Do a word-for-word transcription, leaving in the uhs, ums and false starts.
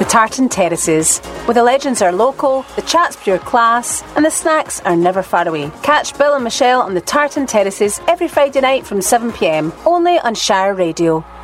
Tartan Terraces, where the legends are local, the chat's pure class, and the snacks are never far away. Catch Bill and Michelle on the Tartan Terraces every Friday night from seven p m, only on Shire Radio.